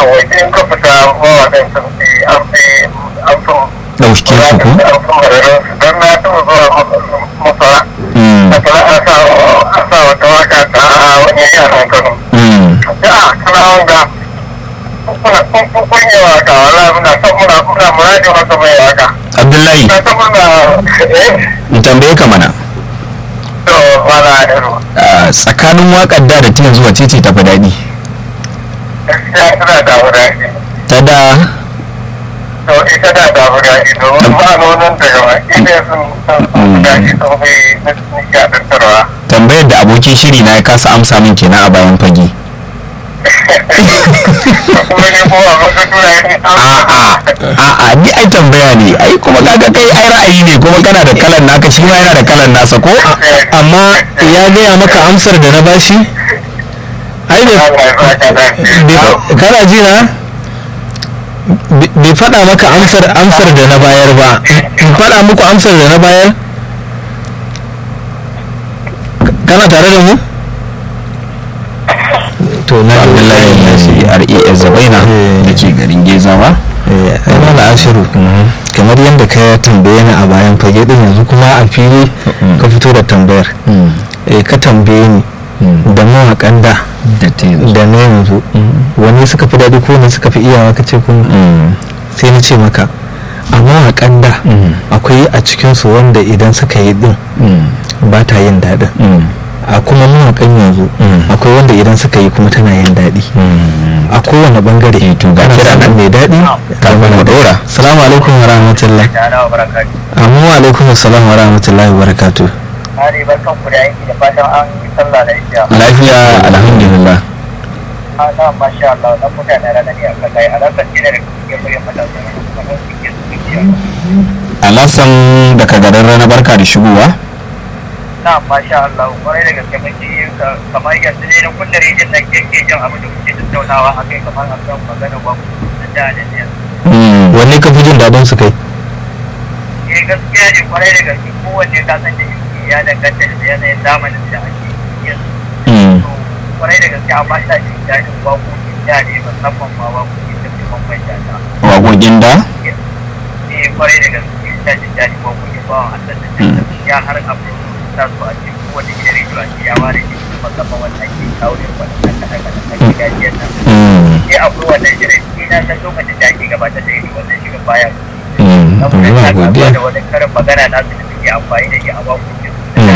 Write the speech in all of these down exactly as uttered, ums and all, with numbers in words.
waje in ka fita mawaƙan sun fi an fi an fi ɗauke su ko an fi mararin su don na taɓa zuwa masara a tara an sa an sa wata waka ta wani yaran Kano da kana wanga kuna kun yi waka wala muna son muna muna muradin wata mai waka Abdullahi na san muna eh in tambaye ka mana to wala yaro a tsakanin waƙar da da ta yanzu wace ce tafi daɗi gaskiya tana da wurare ta da to ita da da wurare domin ma'anonin da yawa ita sun sun dashi sun fi nishaɗantarwa tambayar da abokin shiri na ya kasa amsa min kenan a bayan fage kuma ne kowa masu tura ne a'a ni ai tambaya ne ai kuma kaga kai ai ra'ayi ne kuma kana da kalan naka shi ma yana da kalan nasa ko amma ya gaya maka amsar da na bashi ai bai kana ji na bai faɗa maka amsar amsar da na bayar ba in faɗa muku amsar da na bayar kana tare da mu to na Abdullahi ya shi R A S Zabaina da ke garin Gezawa ai mala ashiru kamar yadda ka tambaye ni a bayan fage din yanzu kuma a fili ka fito da tambayar eh ka tambaye ni da mawaƙan da da ta yanzu da na yanzu wani suka fi daɗi ko wani suka fi iyawa ka ce kun sai na ce maka a mawaƙan da akwai a cikinsu wanda idan suka yi din ba ta yin daɗin a kuma mawaƙan yanzu akwai wanda idan suka yi kuma tana yin daɗi a kowane bangare to ga kira nan mai daɗi kafin mu dora salamu alaikum wa rahmatullahi amma wa alaikum assalam wa rahmatullahi wa barakatuh Hari barkan ku da aiki da fatan an yi sallah da isha. lafiya alhamdulillah Ah, na masha Allah, dan mutane rana ne akan kai alasan ne da kuke koyon matasa ne kuma da kuke zuciya. alasan daga garin rana barka da shigowa Na masha Allah, kwarai da gaske mun ji kamar yanzu ne na kunna rejin nan yake jin abin da kuke tattaunawa akai kamar akan magana ba ku da da ne. wanne ka fi jin daɗin su kai Eh gaskiya ne kwarai da gaske kowanne ka san da ya danganta da yanayin zamanin da ake yanzu. Kwarai da gaske amma ina jin daɗin waƙoƙin da ne musamman ma waƙoƙin da kuma mai jata. waƙoƙin da Eh kwarai da gaske ina jin daɗin waƙoƙin bawan Allah da ya har abu ta su a cikin kowane gidan rediyo a ya ware ne musamman wannan ke kawo da wannan kaɗa-kaɗa na gajiyar nan. Sai akwai wannan shirin ina san lokacin da ake gabatar da irin wannan shirin baya. Saboda ta gaba da wani karin magana na su da suke amfani da shi a waƙoƙin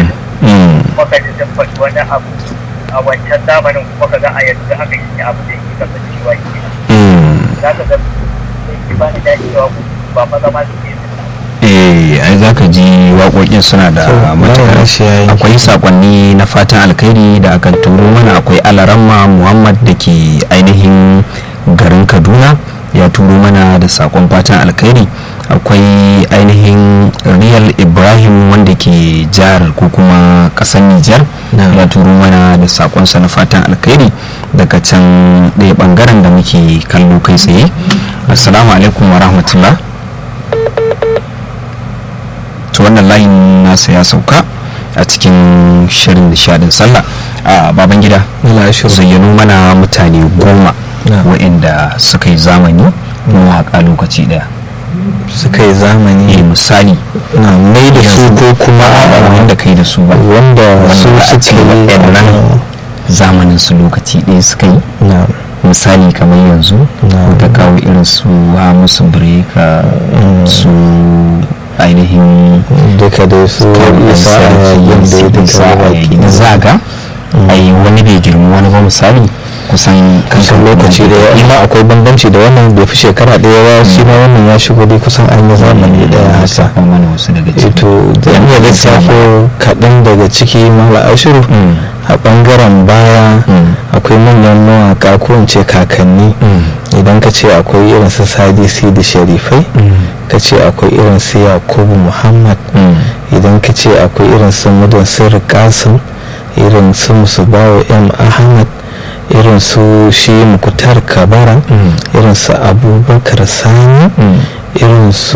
su. Kuma ka ji sun faɗi wani abu a wancan zamanin kuma ka ga a yanzu haka shi abu da yake kasancewa ke. Za ka ga sai ba ni dacewa ba maza ma su ke eh ai zaka ji waƙoƙin suna da matuƙar akwai sakonni na fatan alkhairi da aka turo mana akwai alaramma Muhammad da ke ainihin garin Kaduna ya turo mana da sakon fatan alkhairi akwai ainihin Real Ibrahim wanda ke jihar ko kuma ƙasar Nijar ya turo mana da sakonsa na fatan alkhairi daga can ɗaya ɓangaren da muke kallo kai tsaye. Assalamu alaikum wa rahmatullah. To wannan layin nasa ya sauka a cikin shirin nishadin sallah a baban gida zayyano mana mutane goma waɗanda suka yi zamani mawaƙa lokaci ɗaya suka yi zamani eh misali na mai da su ko kuma wanda kai da su ba wanda su suka yi waɗannan zamanin su lokaci ɗaya suka yi na misali kamar yanzu da kawo irin su Hamisu Breka su ainihin duka da su isa a yadda ya duka zaga ai wani bai girma wani ba misali kusan kusan lokaci da ya amma akwai bambanci da wannan bai fi shekara ɗaya ba shi ma wannan ya shigo dai kusan an yi zamani ɗaya haka mana wasu daga ciki to da iya lissafo kaɗan daga ciki mala ashiru a ɓangaren baya akwai manyan mawaƙa ko in ce kakanni idan ka ce akwai irin su Sadi Sidi Sharifai ka ce akwai irin su Yakubu Muhammad idan ka ce akwai irin su Mudan Sirri Kasim irin su Musubawa M Ahmad irin su shi Mukutar Kabara irin su Abubakar Sani irin su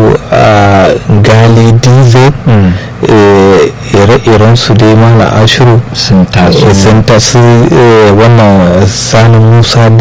Gali Dize ire-iren su dai mana ashiru sun taso sun taso wannan Sani Musa